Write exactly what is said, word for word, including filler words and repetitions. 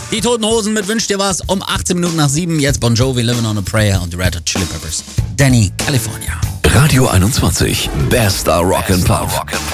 Die Toten Hosen mit Wünsch dir was um achtzehn Minuten nach sieben. Jetzt Bon Jovi, Living on a Prayer und die Red Hot Chili Peppers. Danny, California. Radio einundzwanzig. Bester Rock and Pop.